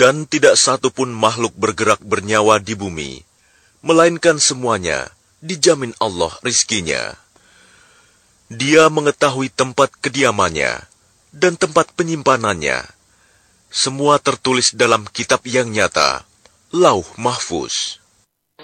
Dan tidak satu pun makhluk bergerak bernyawa di bumi, melainkan semuanya dijamin Allah rizkinya. Dia mengetahui tempat kediamannya dan tempat penyimpanannya. Semua tertulis dalam kitab yang nyata, Lauh Mahfuz.